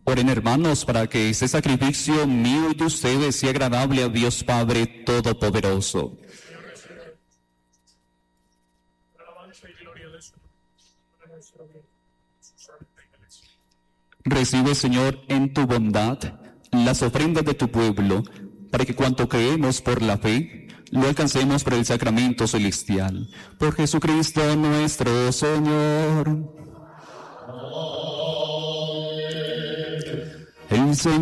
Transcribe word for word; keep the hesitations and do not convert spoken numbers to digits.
Oren, hermanos, para que este sacrificio mío y de ustedes sea agradable a Dios Padre Todopoderoso. Recibe, Señor, en tu bondad las ofrendas de tu pueblo, para que cuanto creemos por la fe, lo alcancemos por el sacramento celestial. Por Jesucristo nuestro Señor. El Señor